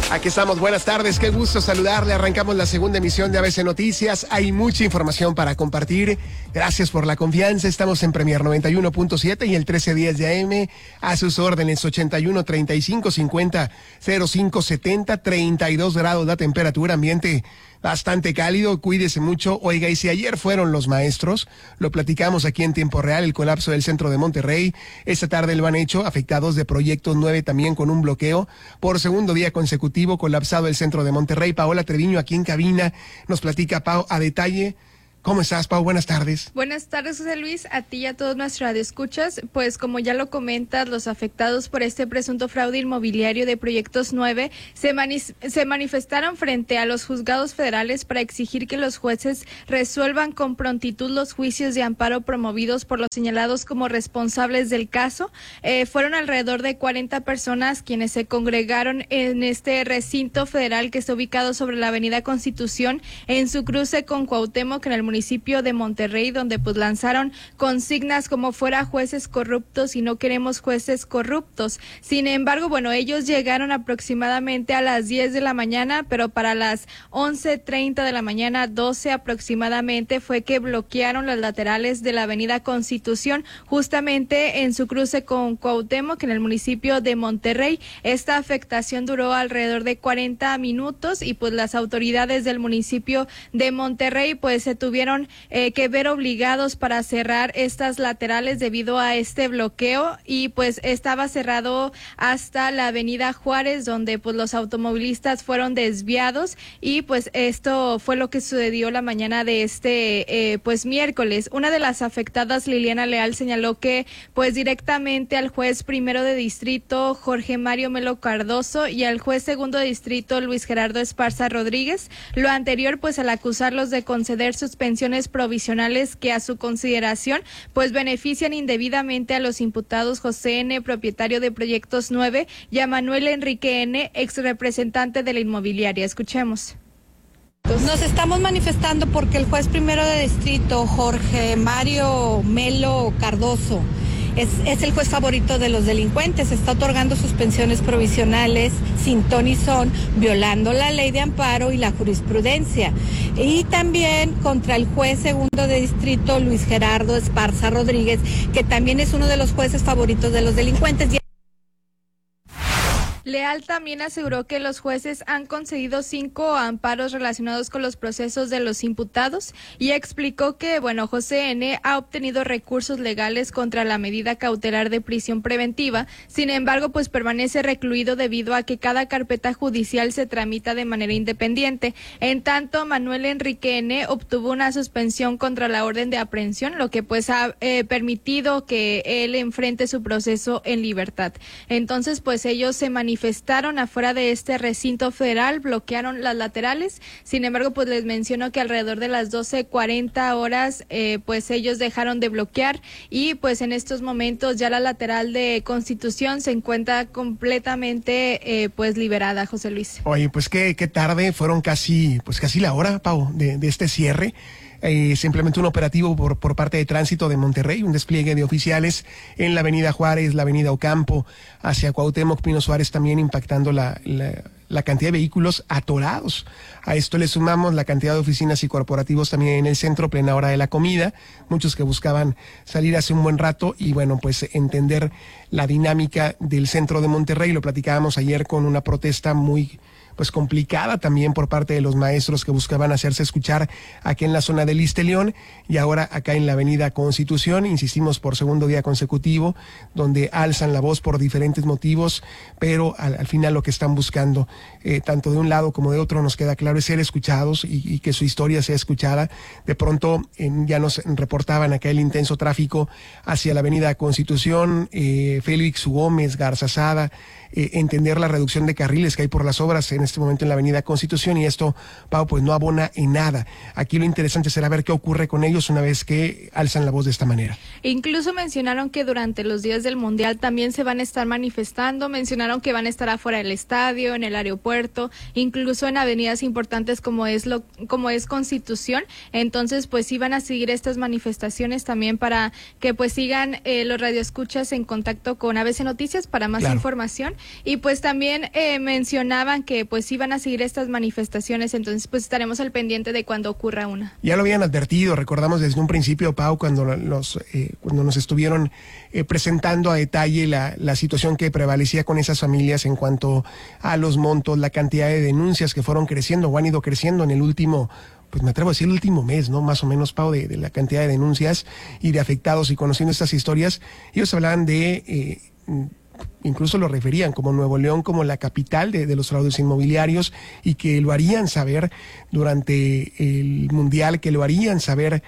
Aquí estamos, buenas tardes, qué gusto saludarle. Arrancamos la segunda emisión de ABC Noticias. Hay mucha información para compartir. Gracias por la confianza. Estamos en Premier 91.7 y el 1310 de AM. A sus órdenes, 81 35 50 05 70, 32 grados la temperatura, ambiente bastante cálido, cuídese mucho. Oiga, y si ayer fueron los maestros, lo platicamos aquí en tiempo real, el colapso del centro de Monterrey. Esta tarde lo han hecho afectados de Proyectos 9 también con un bloqueo. Por segundo día consecutivo, colapsado el centro de Monterrey. Paola Treviño aquí en cabina nos platica, Pau, a detalle. ¿Cómo estás, Pau? Buenas tardes. Buenas tardes, José Luis, a ti y a todos nuestros radioescuchas. Pues como ya lo comentas, los afectados por este presunto fraude inmobiliario de Proyectos 9 se manifestaron frente a los juzgados federales para exigir que los jueces resuelvan con prontitud los juicios de amparo promovidos por los señalados como responsables del caso. Fueron alrededor de 40 personas quienes se congregaron en este recinto federal que está ubicado sobre la Avenida Constitución en su cruce con Cuauhtémoc en el municipio de Monterrey, donde pues lanzaron consignas como fuera jueces corruptos y no queremos jueces corruptos. Sin embargo, bueno, ellos llegaron aproximadamente a las 10 de la mañana, pero para las 11:30 de la mañana, 12 aproximadamente, fue que bloquearon las laterales de la Avenida Constitución, justamente en su cruce con Cuauhtémoc en el municipio de Monterrey. Esta afectación duró alrededor de 40 minutos y pues las autoridades del municipio de Monterrey pues se tuvieron que ver obligados para cerrar estas laterales debido a este bloqueo, y pues estaba cerrado hasta la Avenida Juárez, donde pues los automovilistas fueron desviados, y pues esto fue lo que sucedió la mañana de este pues miércoles. Una de las afectadas, Liliana Leal, señaló que pues directamente al juez primero de distrito Jorge Mario Melo Cardoso y al juez segundo de distrito Luis Gerardo Esparza Rodríguez, lo anterior pues al acusarlos de conceder suspensiones provisionales que a su consideración pues benefician indebidamente a los imputados José N., propietario de Proyectos 9, y a Manuel Enrique N., ex representante de la inmobiliaria. Escuchemos. Nos estamos manifestando porque el juez primero de distrito, Jorge Mario Melo Cardoso, es el juez favorito de los delincuentes. Está otorgando suspensiones provisionales sin ton y son, violando la ley de amparo y la jurisprudencia. Y también contra el juez segundo de distrito, Luis Gerardo Esparza Rodríguez, que también es uno de los jueces favoritos de los delincuentes. Leal también aseguró que los jueces han concedido 5 amparos relacionados con los procesos de los imputados, y explicó que, bueno, José N. ha obtenido recursos legales contra la medida cautelar de prisión preventiva. Sin embargo, pues permanece recluido debido a que cada carpeta judicial se tramita de manera independiente. En tanto, Manuel Enrique N. obtuvo una suspensión contra la orden de aprehensión, lo que pues ha permitido que él enfrente su proceso en libertad. Entonces, pues ellos se manifestaron afuera de este recinto federal, bloquearon las laterales. Sin embargo, pues les menciono que alrededor de las 12:40 horas, pues ellos dejaron de bloquear, y pues en estos momentos ya la lateral de Constitución se encuentra completamente pues liberada, José Luis. Oye, pues qué tarde, fueron casi la hora, Pau, de este cierre. Se implementó un operativo por parte de Tránsito de Monterrey, un despliegue de oficiales en la Avenida Juárez, la Avenida Ocampo, hacia Cuauhtémoc, Pino Suárez, también impactando la cantidad de vehículos atorados. A esto le sumamos la cantidad de oficinas y corporativos también en el centro, plena hora de la comida, muchos que buscaban salir hace un buen rato y bueno, pues entender la dinámica del centro de Monterrey. Lo platicábamos ayer con una protesta muy pues complicada también por parte de los maestros que buscaban hacerse escuchar aquí en la zona del Ixtelión, y ahora acá en la Avenida Constitución, insistimos, por segundo día consecutivo, donde alzan la voz por diferentes motivos, pero al final lo que están buscando, tanto de un lado como de otro, nos queda claro, es ser escuchados y que su historia sea escuchada. De pronto ya nos reportaban acá el intenso tráfico hacia la Avenida Constitución, Félix Gómez, Garzazada, entender la reducción de carriles que hay por las obras en este momento en la Avenida Constitución, y esto, Pau, pues no abona en nada. Aquí lo interesante será ver qué ocurre con ellos una vez que alzan la voz de esta manera. Incluso mencionaron que durante los días del Mundial también se van a estar manifestando, mencionaron que van a estar afuera del estadio, en el aeropuerto, incluso en avenidas importantes como es Constitución. Entonces, pues sí van a seguir estas manifestaciones también para que pues sigan los radioescuchas en contacto con ABC Noticias para más información. y pues también mencionaban que pues iban a seguir estas manifestaciones, entonces pues estaremos al pendiente de cuando ocurra una. Ya lo habían advertido, recordamos desde un principio, Pau, cuando cuando nos estuvieron presentando a detalle la situación que prevalecía con esas familias en cuanto a los montos, la cantidad de denuncias que fueron creciendo o han ido creciendo en el último, pues me atrevo a decir el último mes, ¿no? Más o menos, Pau, de la cantidad de denuncias y de afectados, y conociendo estas historias, ellos hablaban de, incluso lo referían como Nuevo León, como la capital de los fraudes inmobiliarios, y que lo harían saber durante el Mundial, que lo harían saber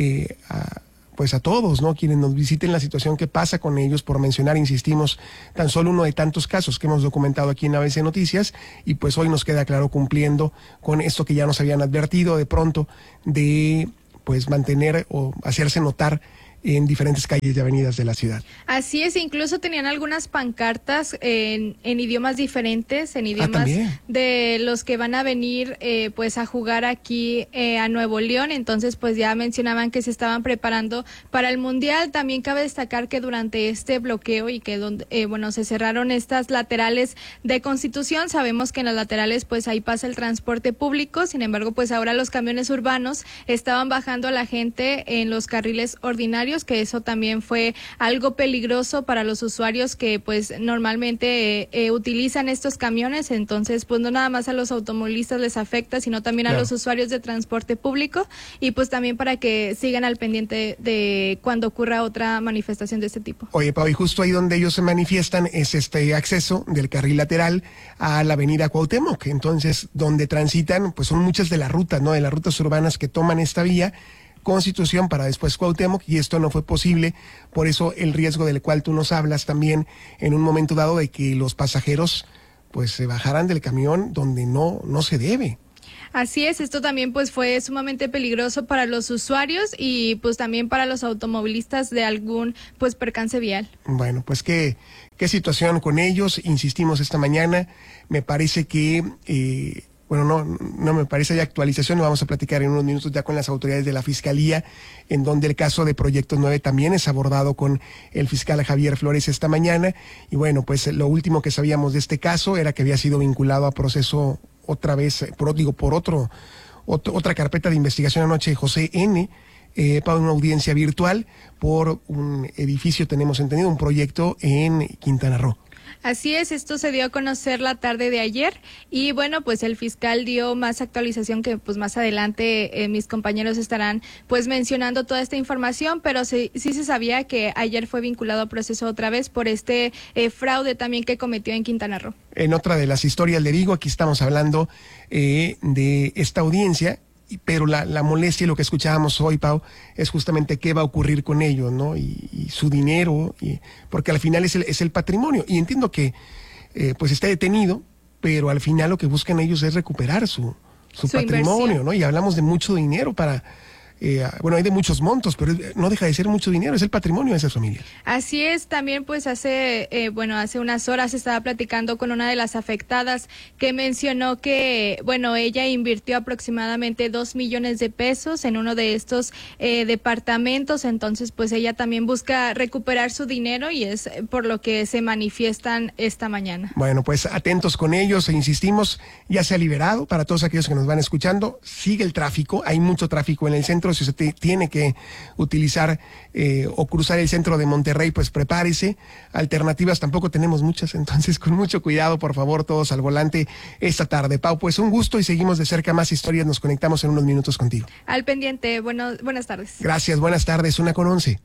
pues a todos, ¿no? Quienes nos visiten, la situación que pasa con ellos, por mencionar, insistimos, tan solo uno de tantos casos que hemos documentado aquí en ABC Noticias, y pues hoy nos queda claro, cumpliendo con esto que ya nos habían advertido de pronto, de pues mantener o hacerse notar en diferentes calles y avenidas de la ciudad. Así es, incluso tenían algunas pancartas en idiomas diferentes, en idiomas de los que van a venir pues a jugar aquí a Nuevo León. Entonces pues ya mencionaban que se estaban preparando para el Mundial. También cabe destacar que durante este bloqueo y que se cerraron estas laterales de Constitución, sabemos que en las laterales pues ahí pasa el transporte público, sin embargo pues ahora los camiones urbanos estaban bajando a la gente en los carriles ordinarios, que eso también fue algo peligroso para los usuarios que pues normalmente utilizan estos camiones. Entonces pues no nada más a los automovilistas les afecta, sino también a los usuarios de transporte público, y pues también para que sigan al pendiente de cuando ocurra otra manifestación de este tipo. Oye, Pau, y justo ahí donde ellos se manifiestan es este acceso del carril lateral a la avenida Cuauhtémoc. Entonces, donde transitan pues son muchas de las rutas, ¿no? De las rutas urbanas que toman esta vía, Constitución para después Cuauhtémoc, y esto no fue posible. Por eso el riesgo del cual tú nos hablas también en un momento dado, de que los pasajeros pues se bajaran del camión donde no se debe. Así es, esto también pues fue sumamente peligroso para los usuarios y pues también para los automovilistas de algún pues percance vial. Bueno, pues qué situación con ellos. Insistimos esta mañana, me parece que no me parece, hay actualización, lo vamos a platicar en unos minutos ya con las autoridades de la Fiscalía, en donde el caso de Proyectos 9 también es abordado con el fiscal Javier Flores esta mañana. Y bueno, pues lo último que sabíamos de este caso era que había sido vinculado a proceso otra vez, por otra carpeta de investigación anoche, José N., para una audiencia virtual por un edificio, tenemos entendido, un proyecto en Quintana Roo. Así es, esto se dio a conocer la tarde de ayer, y bueno, pues el fiscal dio más actualización, que pues más adelante mis compañeros estarán pues mencionando toda esta información, pero sí se sabía que ayer fue vinculado a proceso otra vez por este fraude también que cometió en Quintana Roo. En otra de las historias, le digo, aquí estamos hablando de esta audiencia, pero la molestia y lo que escuchábamos hoy, Pau, es justamente qué va a ocurrir con ellos, ¿no? Y su dinero, porque al final es el patrimonio. Y entiendo que pues está detenido, pero al final lo que buscan ellos es recuperar su patrimonio, inversión, ¿no? Y hablamos de mucho dinero para... hay de muchos montos, pero no deja de ser mucho dinero, es el patrimonio de esas familias. Así es, también pues hace unas horas estaba platicando con una de las afectadas que mencionó que, ella invirtió aproximadamente 2 millones de pesos en uno de estos departamentos. Entonces pues ella también busca recuperar su dinero, y es por lo que se manifiestan esta mañana. Bueno, pues atentos con ellos, e insistimos, ya se ha liberado para todos aquellos que nos van escuchando. Sigue el tráfico, hay mucho tráfico en el centro. Si usted tiene que utilizar o cruzar el centro de Monterrey, pues prepárese. Alternativas tampoco tenemos muchas, entonces con mucho cuidado, por favor, todos al volante esta tarde. Pau, pues un gusto, y seguimos de cerca más historias. Nos conectamos en unos minutos contigo. Al pendiente, buenas tardes. Gracias, buenas tardes, 1:11.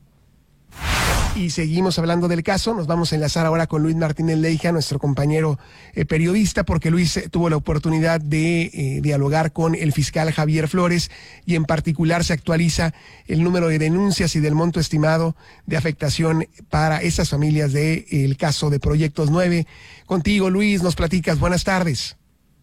Y seguimos hablando del caso. Nos vamos a enlazar ahora con Luis Martínez Leija, nuestro compañero periodista, porque Luis tuvo la oportunidad de dialogar con el fiscal Javier Flores, y en particular se actualiza el número de denuncias y del monto estimado de afectación para esas familias del caso de Proyectos 9. Contigo, Luis, nos platicas. Buenas tardes.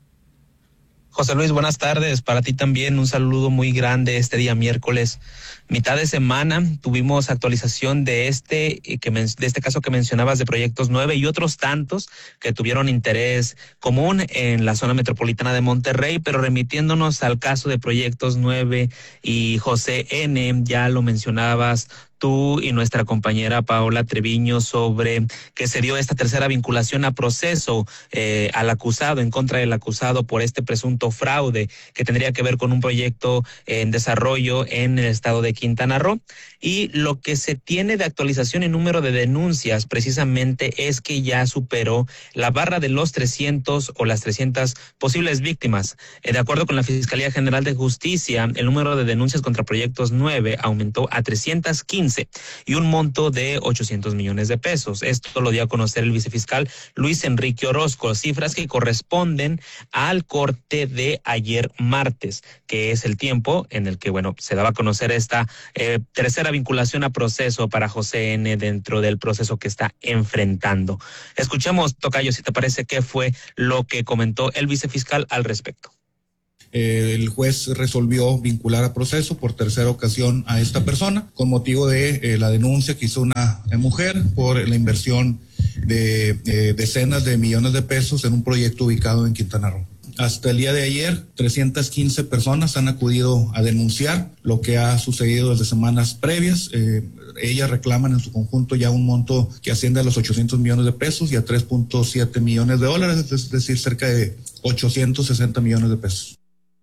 José Luis, buenas tardes. Para ti también un saludo muy grande este día miércoles, mitad de semana. Tuvimos actualización de este caso que mencionabas de Proyectos 9 y otros tantos que tuvieron interés común en la zona metropolitana de Monterrey, pero remitiéndonos al caso de Proyectos 9 y José N., ya lo mencionabas tú y nuestra compañera Paola Treviño sobre que se dio esta tercera vinculación a proceso al acusado, en contra del acusado por este presunto fraude que tendría que ver con un proyecto en desarrollo en el estado de Quintana Roo. Y lo que se tiene de actualización en número de denuncias precisamente es que ya superó la barra de los 300 o las 300 posibles víctimas. De acuerdo con la Fiscalía General de Justicia, el número de denuncias contra Proyectos 9 aumentó a 315 y un monto de 800 millones de pesos. Esto lo dio a conocer el vicefiscal Luis Enrique Orozco, cifras que corresponden al corte de ayer martes, que es el tiempo en el que, bueno, se daba a conocer esta tercera vinculación a proceso para José N. dentro del proceso que está enfrentando. Escuchemos, Tocayo, si te parece, qué fue lo que comentó el vicefiscal al respecto. El juez resolvió vincular a proceso por tercera ocasión a esta persona con motivo de la denuncia que hizo una mujer por la inversión de decenas de millones de pesos en un proyecto ubicado en Quintana Roo. Hasta el día de ayer, 315 personas han acudido a denunciar lo que ha sucedido desde semanas previas. Ellas reclaman en su conjunto ya un monto que asciende a los 800 millones de pesos y a 3.7 millones de dólares, es decir, cerca de 860 millones de pesos.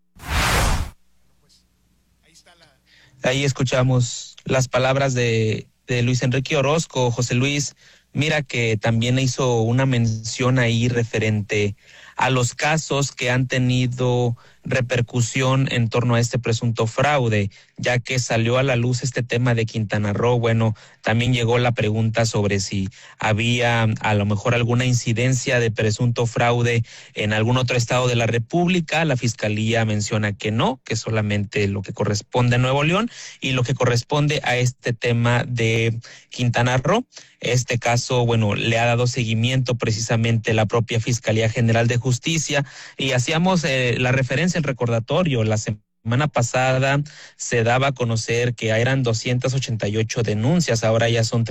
Ahí escuchamos las palabras de Luis Enrique Orozco. José Luis, mira que también hizo una mención ahí referente a los casos que han tenido repercusión en torno a este presunto fraude, ya que salió a la luz este tema de Quintana Roo. Bueno, también llegó la pregunta sobre si había a lo mejor alguna incidencia de presunto fraude en algún otro estado de la República. La Fiscalía menciona que no, que solamente lo que corresponde a Nuevo León y lo que corresponde a este tema de Quintana Roo. Este caso, bueno, le ha dado seguimiento precisamente la propia Fiscalía General de Justicia y hacíamos la referencia, el recordatorio, la semana pasada se daba a conocer que eran 288 denuncias, ahora ya son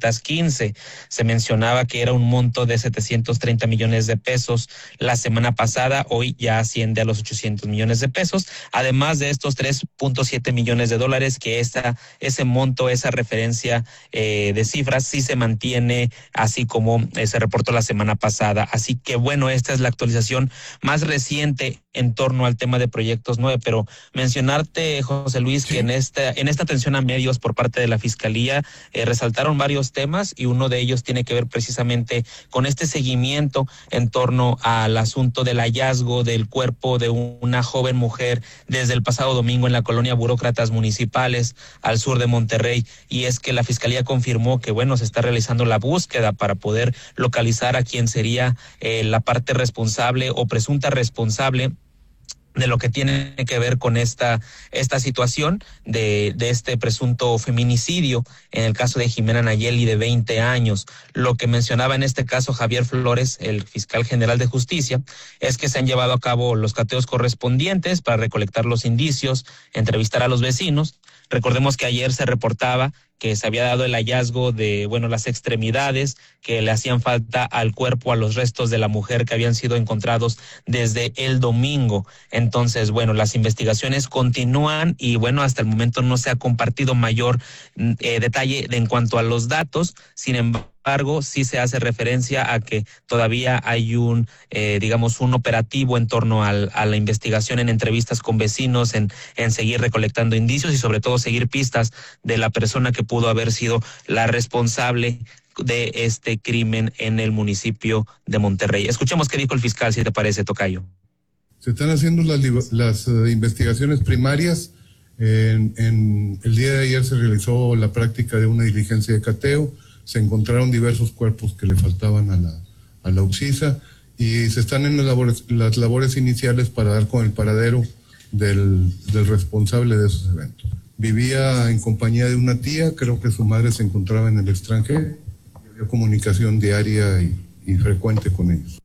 315. Se mencionaba que era un monto de 730 millones de pesos la semana pasada, hoy ya asciende a los 800 millones de pesos, además de estos 3.7 millones de dólares que ese monto, esa referencia de cifras sí se mantiene así como se reportó la semana pasada. Así que bueno, esta es la actualización más reciente en torno al tema de Proyectos 9, pero mencionarte, José Luis, sí, que en esta atención a medios por parte de la Fiscalía resaltaron varios temas y uno de ellos tiene que ver precisamente con este seguimiento en torno al asunto del hallazgo del cuerpo de una joven mujer desde el pasado domingo en la colonia Burócratas Municipales al sur de Monterrey, y es que la Fiscalía confirmó que bueno, se está realizando la búsqueda para poder localizar a quien sería la parte responsable o presunta responsable de lo que tiene que ver con esta situación de este presunto feminicidio en el caso de Jimena Nayeli, de 20 años. Lo que mencionaba en este caso Javier Flores, el fiscal general de justicia, es que se han llevado a cabo los cateos correspondientes para recolectar los indicios, entrevistar a los vecinos. Recordemos que ayer se reportaba que se había dado el hallazgo de, bueno, las extremidades que le hacían falta al cuerpo, a los restos de la mujer que habían sido encontrados desde el domingo. Entonces, bueno, las investigaciones continúan y, bueno, hasta el momento no se ha compartido mayor detalle en cuanto a los datos. Sin embargo, sí se hace referencia a que todavía hay un operativo en torno a la investigación, en entrevistas con vecinos, en seguir recolectando indicios y sobre todo seguir pistas de la persona que pudo haber sido la responsable de este crimen en el municipio de Monterrey. Escuchemos qué dijo el fiscal, si te parece, Tocayo. Se están haciendo las investigaciones primarias. En el día de ayer se realizó la práctica de una diligencia de cateo. Se encontraron diversos cuerpos que le faltaban a la UXISA y se están en las labores iniciales para dar con el paradero del responsable de esos eventos. Vivía en compañía de una tía, creo que su madre se encontraba en el extranjero, y había comunicación diaria y frecuente con ellos.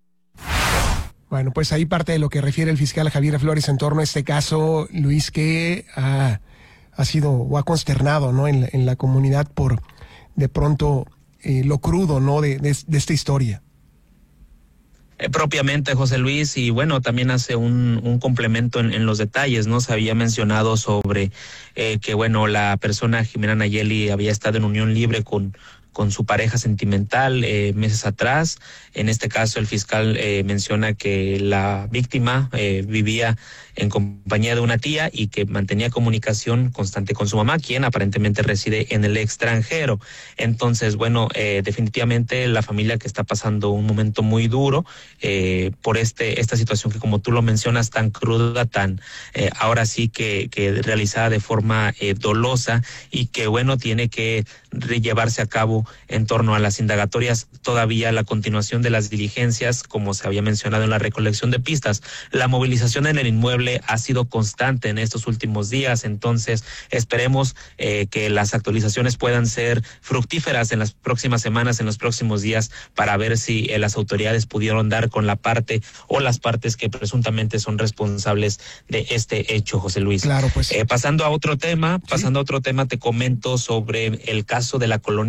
Bueno, pues ahí parte de lo que refiere el fiscal Javier Flores en torno a este caso, Luis, que ha sido o ha consternado, ¿no?, en la comunidad por de pronto lo crudo, ¿no?, de esta historia. Propiamente, José Luis, y bueno, también hace un complemento en los detalles, ¿no? Se había mencionado sobre que, bueno, la persona Jimena Nayeli había estado en unión libre con su pareja sentimental meses atrás. En este caso, el fiscal menciona que la víctima vivía en compañía de una tía y que mantenía comunicación constante con su mamá, quien aparentemente reside en el extranjero. Entonces, bueno, definitivamente la familia que está pasando un momento muy duro por esta situación que, como tú lo mencionas, tan cruda, tan ahora sí que realizada de forma dolosa, y que, bueno, tiene que llevarse a cabo en torno a las indagatorias, todavía la continuación de las diligencias, como se había mencionado en la recolección de pistas. La movilización en el inmueble ha sido constante en estos últimos días, entonces esperemos que las actualizaciones puedan ser fructíferas en las próximas semanas, en los próximos días, para ver si las autoridades pudieron dar con la parte o las partes que presuntamente son responsables de este hecho, José Luis. Claro, pues. Pasando a otro tema, te comento sobre el caso de la colonia